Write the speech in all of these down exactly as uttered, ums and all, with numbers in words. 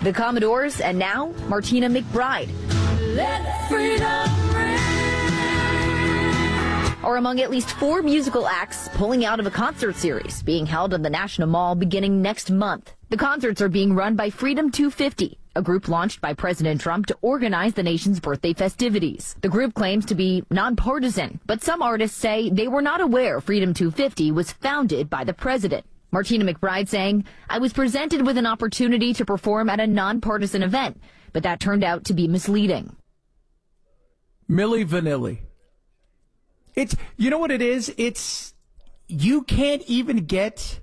the Commodores, and now Martina McBride. Let freedom ring. Are among at least four musical acts pulling out of a concert series being held in the National Mall beginning next month. The concerts are being run by Freedom two fifty, a group launched by President Trump to organize the nation's birthday festivities. The group claims to be nonpartisan, but some artists say they were not aware Freedom two fifty was founded by the president. Martina McBride saying, "I was presented with an opportunity to perform at a nonpartisan event, but that turned out to be misleading." Milli Vanilli. It's, you know what it is? It's, you can't even get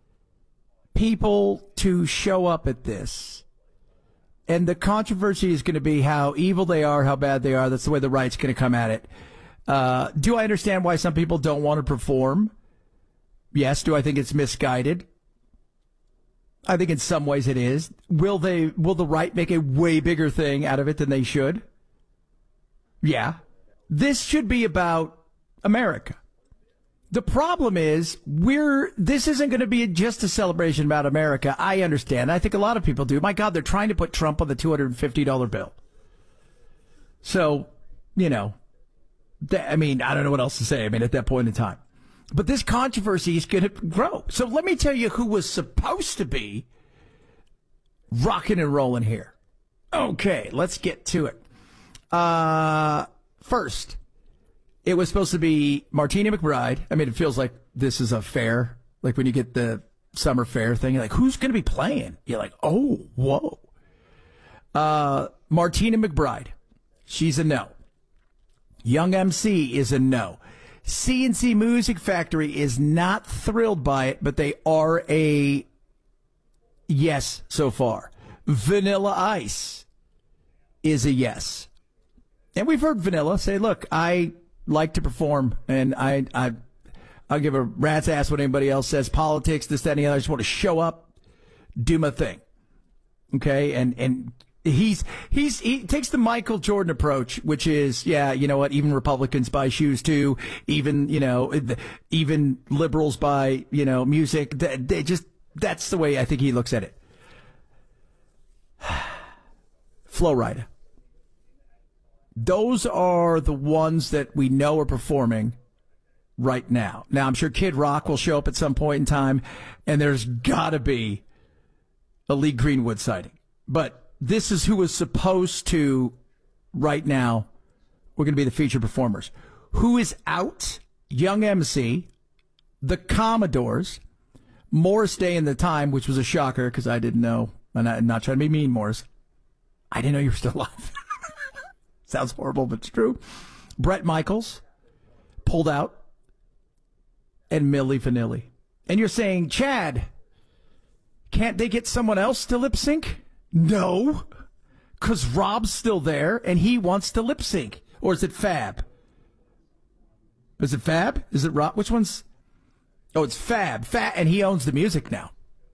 people to show up at this. And the controversy is going to be how evil they are, how bad they are. That's the way the right's going to come at it. Uh, do I understand why some people don't want to perform? Yes. Do I think it's misguided? I think in some ways it is. Will they, will the right make a way bigger thing out of it than they should? Yeah. This should be about America. The problem is we're, this isn't going to be just a celebration about America. I understand. I think a lot of people do. My God, they're trying to put Trump on the two hundred fifty dollars bill. So, you know, th- I mean, I don't know what else to say. I mean, at that point in time. But this controversy is going to grow. So let me tell you who was supposed to be rocking and rolling here. Okay, let's get to it. Uh, first, it was supposed to be Martina McBride. I mean, it feels like this is a fair, like when you get the summer fair thing, you're like, who's going to be playing? You're like, oh, whoa. Uh, Martina McBride, she's a no. Young M C is a no. C and C Music Factory is not thrilled by it, but they are a yes so far. Vanilla Ice is a yes. And we've heard Vanilla say, look, I like to perform, and I, I, I'll give a rat's ass what anybody else says. Politics, this, that, and the other. I just want to show up, do my thing. Okay? And, and he's, he's, he takes the Michael Jordan approach, which is, yeah, you know what? Even Republicans buy shoes too. Even, you know, even liberals buy, you know, music. They just, that's the way I think he looks at it. Flo Rida. Those are the ones that we know are performing right now. Now, I'm sure Kid Rock will show up at some point in time, and there's got to be a Lee Greenwood sighting. But this is who is supposed to, right now, we're going to be the featured performers. Who is out? Young M C, the Commodores, Morris Day and the Time, which was a shocker because I didn't know, and I'm not trying to be mean, Morris. I didn't know you were still alive. Sounds horrible, but it's true. Bret Michaels pulled out, and Milli Vanilli. And you're saying, Chad, can't they get someone else to lip sync? No, because Rob's still there, and he wants to lip sync. Or is it Fab? Is it Fab? Is it Rob? Which one's? Oh, it's Fab. Fab, and he owns the music now.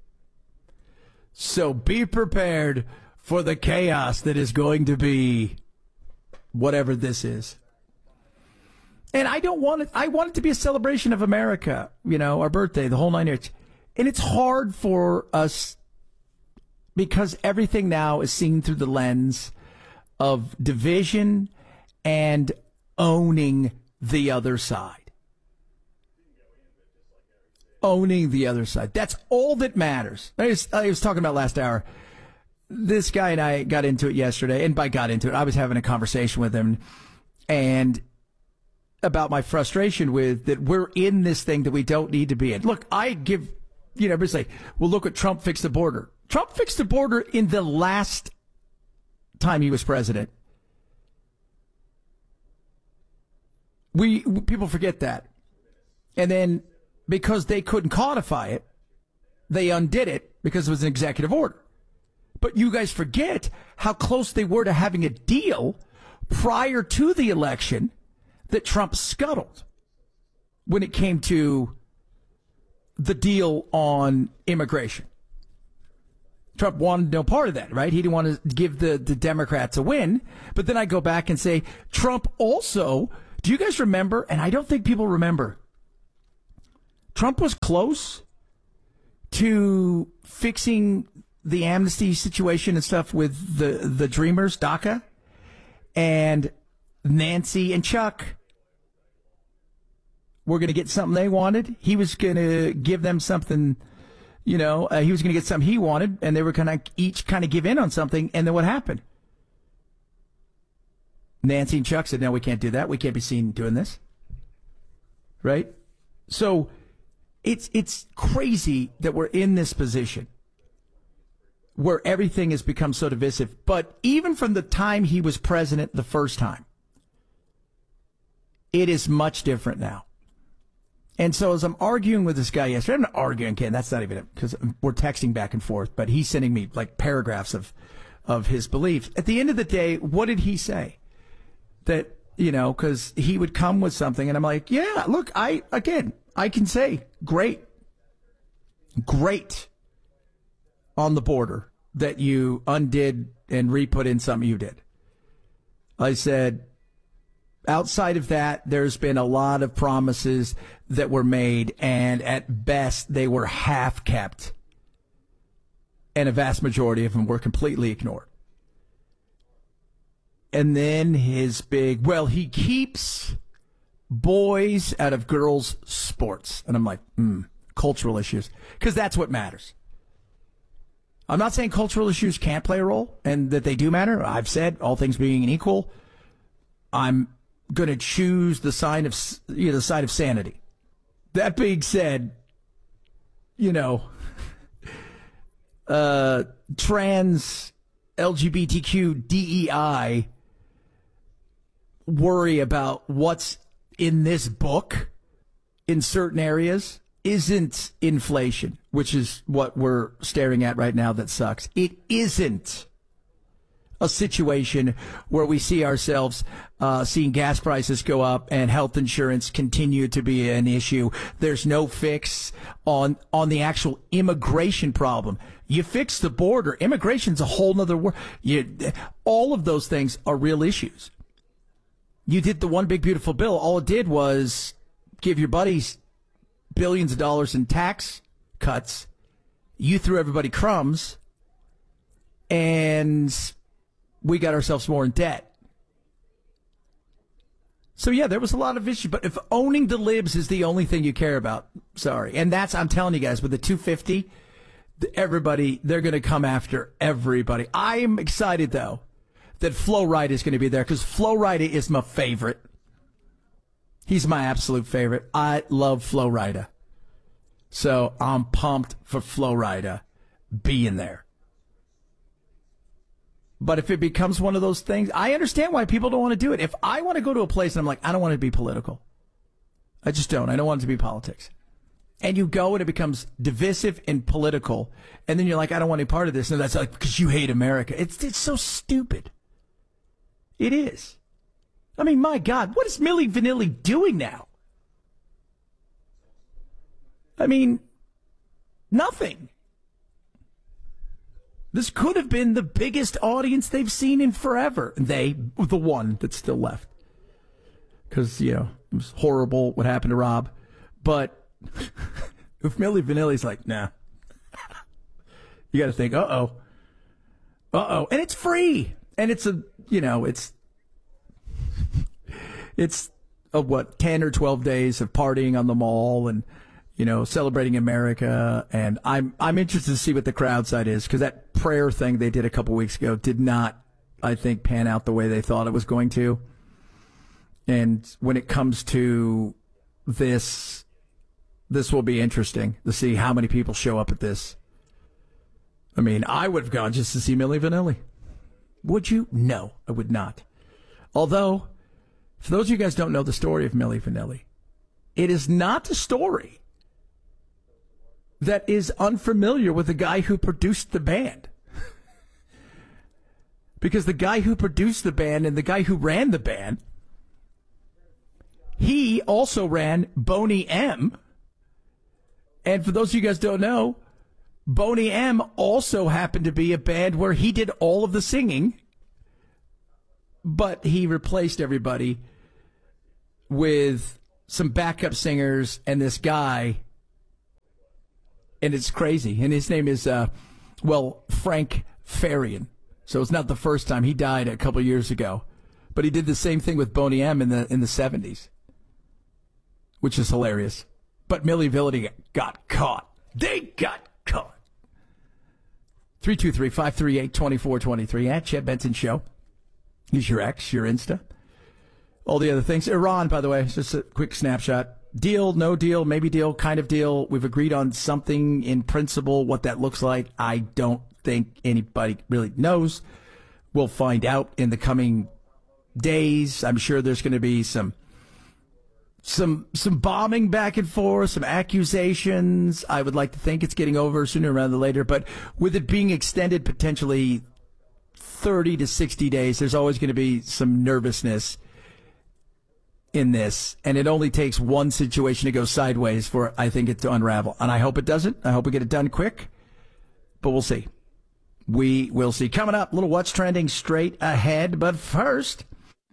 So be prepared for the chaos that is going to be whatever this is. And I don't want it, I want it to be a celebration of America, you know, our birthday, the whole nine yards. And it's hard for us because everything now is seen through the lens of division and owning the other side. Owning the other side. That's all that matters. I was, I was talking about last hour. This guy and I got into it yesterday, and by got into it, I was having a conversation with him and about my frustration with that we're in this thing that we don't need to be in. Look, I give, you know, everybody say, well, look what Trump fixed the border. Trump fixed the border in the last time he was president. We, people forget that. And then because they couldn't codify it, they undid it because it was an executive order. But you guys forget how close they were to having a deal prior to the election that Trump scuttled when it came to the deal on immigration. Trump wanted no part of that, right? He didn't want to give the, the Democrats a win. But then I go back and say, Trump also, do you guys remember? And I don't think people remember. Trump was close to fixing the amnesty situation and stuff with the, the Dreamers, DACA, and Nancy and Chuck were going to get something they wanted. He was going to give them something, you know, uh, he was going to get something he wanted, and they were going to each kind of give in on something, and then what happened? Nancy and Chuck said, no, we can't do that. We can't be seen doing this. Right? So it's it's crazy that we're in this position where everything has become so divisive. But even from the time he was president the first time, it is much different now. And so as I'm arguing with this guy yesterday, I'm not arguing, Ken, that's not even it, because we're texting back and forth, but he's sending me like paragraphs of, of his beliefs. At the end of the day, what did he say? That, you know, because he would come with something, and I'm like, yeah, look, I, again, I can say, great, great on the border that you undid and re-put in something you did. I said, outside of that, there's been a lot of promises that were made, and at best, they were half kept, and a vast majority of them were completely ignored. And then his big, well, he keeps boys out of girls' sports. And I'm like, hmm, cultural issues. Because that's what matters. I'm not saying cultural issues can't play a role and that they do matter. I've said, all things being equal, I'm going to choose the sign of, you know, the side of sanity. That being said, you know, uh, trans, L G B T Q, D E I worry about what's in this book in certain areas isn't inflation, which is what we're staring at right now that sucks. It isn't a situation where we see ourselves uh, seeing gas prices go up and health insurance continue to be an issue. There's no fix on on the actual immigration problem. You fix the border, immigration's a whole nother world. You, all of those things are real issues. You did the one big beautiful bill. All it did was give your buddies billions of dollars in tax cuts. You threw everybody crumbs, and we got ourselves more in debt. So, yeah, there was a lot of issues. But if owning the libs is the only thing you care about, sorry. And that's, I'm telling you guys, with the two fifty, everybody, they're going to come after everybody. I'm excited, though, that Flo Rida is going to be there, because Flo Rida is my favorite. He's my absolute favorite. I love Flo Rida. So I'm pumped for Flo Rida being there. But if it becomes one of those things, I understand why people don't want to do it. If I want to go to a place and I'm like, I don't want it to be political. I just don't. I don't want it to be politics. And you go and it becomes divisive and political. And then you're like, I don't want any part of this. And that's like, because you hate America. It's, it's so stupid. It is. I mean, my God, what is Milli Vanilli doing now? I mean, nothing. This could have been the biggest audience they've seen in forever. They, the one that's still left. Because, you know, it was horrible what happened to Rob. But if Milli Vanilli's like, nah, you got to think, uh-oh. Uh-oh. And it's free. And it's a, you know, it's, it's a, what, ten or twelve days of partying on the mall and, you know, celebrating America. And I'm, I'm interested to see what the crowd side is, because that prayer thing they did a couple weeks ago did not, I think, pan out the way they thought it was going to. And when it comes to this, this will be interesting to see how many people show up at this. I mean, I would have gone just to see Milli Vanilli. Would you? No, I would not. Although, for those of you guys who don't know the story of Milli Vanilli, it is not a story that is unfamiliar with the guy who produced the band. Because the guy who produced the band and the guy who ran the band, he also ran Boney M. And for those of you guys who don't know, Boney M also happened to be a band where he did all of the singing, but he replaced everybody with some backup singers and this guy, and it's crazy. And his name is uh, Well, Frank Farian. So it's not the first time. He died a couple years ago. But he did the same thing with Boney M in the in the seventies, which is hilarious. But Milli Vanilli got caught. They got caught. three two three, five three eight, two four two three at Chet Benson Show. Use your X, your Insta. All the other things. Iran, by the way, just a quick snapshot. Deal, no deal, maybe deal, kind of deal. We've agreed on something in principle. What that looks like, I don't think anybody really knows. We'll find out in the coming days. I'm sure there's going to be some some some bombing back and forth, some accusations. I would like to think it's getting over sooner rather than later, but with it being extended potentially thirty to sixty days, there's always going to be some nervousness in this, and it only takes one situation to go sideways for, I think, it to unravel. And I hope it doesn't. I hope we get it done quick, but we'll see. We will see. Coming up, a little What's Trending straight ahead, but first,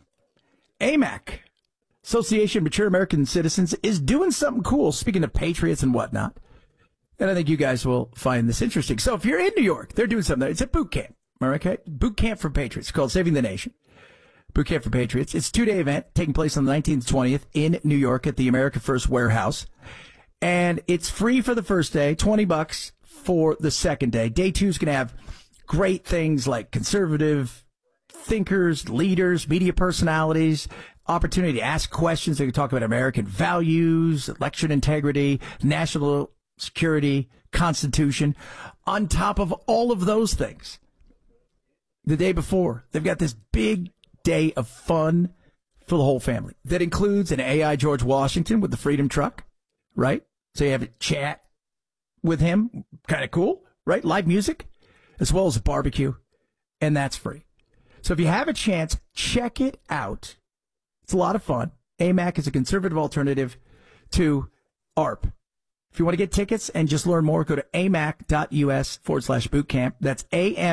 A M A C, Association of Mature American Citizens, is doing something cool, speaking of patriots and whatnot, and I think you guys will find this interesting. So if you're in New York, they're doing something. It's a boot camp, all right? Okay? Boot camp for patriots. It's called Saving the Nation. Boot Camp for Patriots. It's a two-day event taking place on the nineteenth and twentieth in New York at the America First Warehouse. And it's free for the first day, twenty bucks for the second day. Day two is going to have great things like conservative thinkers, leaders, media personalities, opportunity to ask questions. They can talk about American values, election integrity, national security, Constitution. On top of all of those things, the day before, they've got this big day of fun for the whole family. That includes an A I George Washington with the Freedom Truck, right? So you have a chat with him. Kind of cool, right? Live music, as well as a barbecue, and that's free. So if you have a chance, check it out. It's a lot of fun. A M A C is a conservative alternative to A R P. If you want to get tickets and just learn more, go to amac.us forward slash bootcamp. That's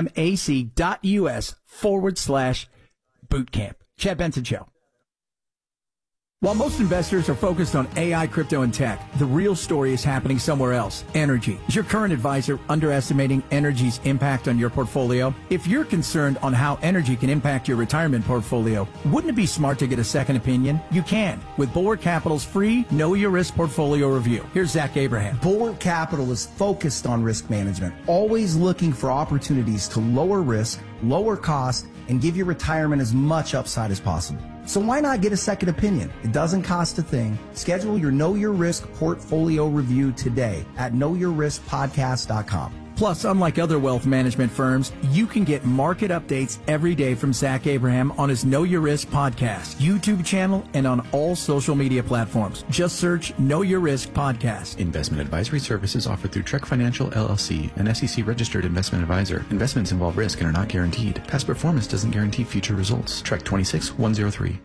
amac.us forward slash bootcamp. Chad Benson Show. While most investors are focused on A I, crypto, and tech, the real story is happening somewhere else. Energy. Is your current advisor underestimating energy's impact on your portfolio? If you're concerned on how energy can impact your retirement portfolio, wouldn't it be smart to get a second opinion? You can with Bulwark Capital's free Know Your Risk Portfolio Review. Here's Zach Abraham. Bulwark Capital is focused on risk management, always looking for opportunities to lower risk, lower cost, and give your retirement as much upside as possible. So why not get a second opinion? It doesn't cost a thing. Schedule your Know Your Risk portfolio review today at know your risk podcast dot com. Plus, unlike other wealth management firms, you can get market updates every day from Zach Abraham on his Know Your Risk podcast, YouTube channel, and on all social media platforms. Just search Know Your Risk Podcast. Investment advisory services offered through Trek Financial, L L C, an S E C-registered investment advisor. Investments involve risk and are not guaranteed. Past performance doesn't guarantee future results. Trek twenty-six one oh three.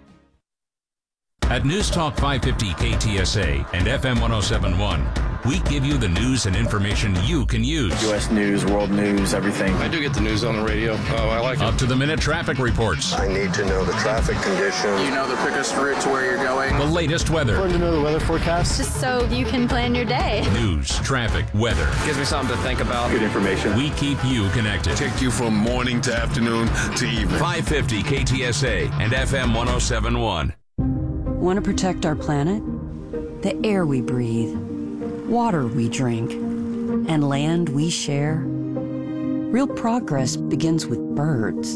At News Talk five fifty K T S A and F M one oh seven point one, we give you the news and information you can use. U S news, world news, everything. I do get the news on the radio. Oh, I like it. Up to the minute traffic reports. I need to know the traffic conditions. You know the quickest route to where you're going. The latest weather. Important to know the weather forecast. Just so you can plan your day. News, traffic, weather. Gives me something to think about. Good information. We keep you connected. Take you from morning to afternoon to evening. five fifty K T S A and F M one oh seven point one. Want to protect our planet? The air we breathe, water we drink, and land we share? Real progress begins with birds.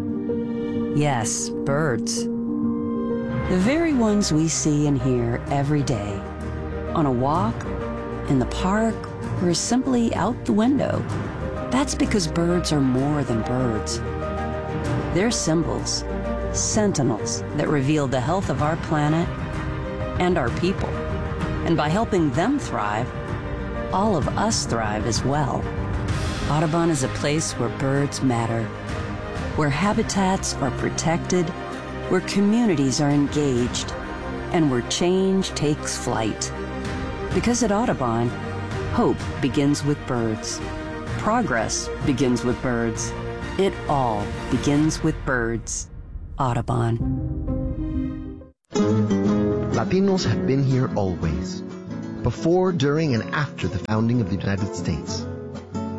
Yes, birds. The very ones we see and hear every day. On a walk, in the park, or simply out the window. That's because birds are more than birds. They're symbols. Sentinels that reveal the health of our planet and our people. And by helping them thrive, all of us thrive as well. Audubon is a place where birds matter, where habitats are protected, where communities are engaged, and where change takes flight. Because at Audubon, hope begins with birds. Progress begins with birds. It all begins with birds. Audubon. Latinos have been here always, before, during, and after the founding of the United States.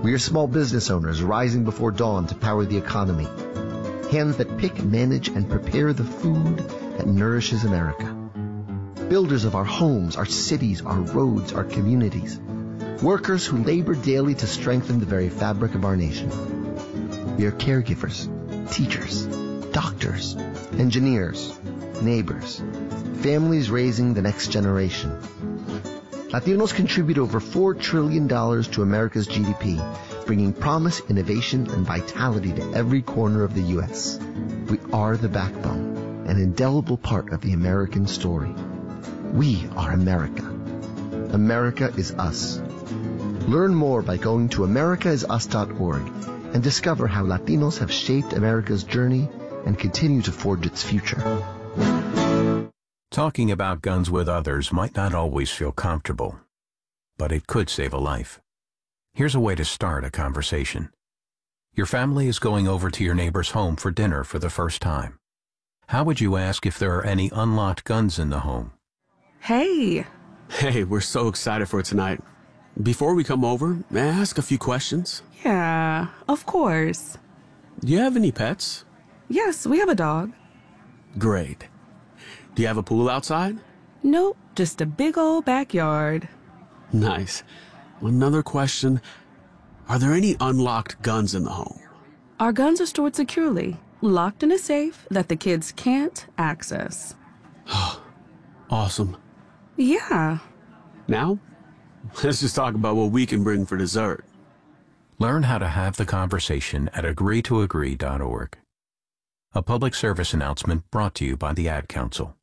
We are small business owners rising before dawn to power the economy. Hands that pick, manage, and prepare the food that nourishes America. Builders of our homes, our cities, our roads, our communities. Workers who labor daily to strengthen the very fabric of our nation. We are caregivers, teachers, doctors, engineers, neighbors, families raising the next generation. Latinos contribute over four trillion dollars to America's G D P, bringing promise, innovation, and vitality to every corner of the U S. We are the backbone, an indelible part of the American story. We are America. America is us. Learn more by going to america is us dot org and discover how Latinos have shaped America's journey and continue to forge its future. Talking about guns with others might not always feel comfortable, but it could save a life. Here's a way to start a conversation. Your family is going over to your neighbor's home for dinner for the first time. How would you ask if there are any unlocked guns in the home? Hey. Hey, we're so excited for tonight. Before we come over, may I ask a few questions? Yeah, of course. Do you have any pets? Yes, we have a dog. Great. Do you have a pool outside? Nope, just a big old backyard. Nice. Another question. Are there any unlocked guns in the home? Our guns are stored securely, locked in a safe that the kids can't access. Awesome. Yeah. Now, let's just talk about what we can bring for dessert. Learn how to have the conversation at agree to agree dot org. A public service announcement brought to you by the Ad Council.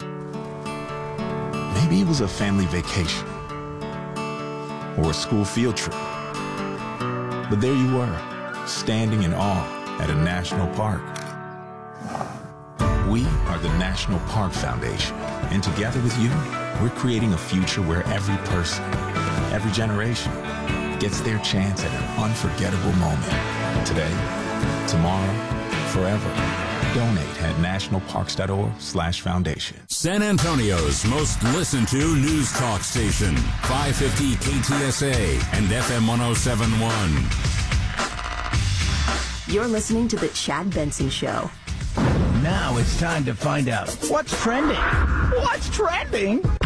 Maybe it was a family vacation or a school field trip. But there you were, standing in awe at a national park. We are the National Park Foundation, and together with you, we're creating a future where every person, every generation, gets their chance at an unforgettable moment. Today, tomorrow, forever. Donate at nationalparks.org slash foundation. San Antonio's most listened to news talk station, five fifty K T S A and F M one oh seven point one. You're listening to The Chad Benson Show. Now it's time to find out what's trending. What's trending?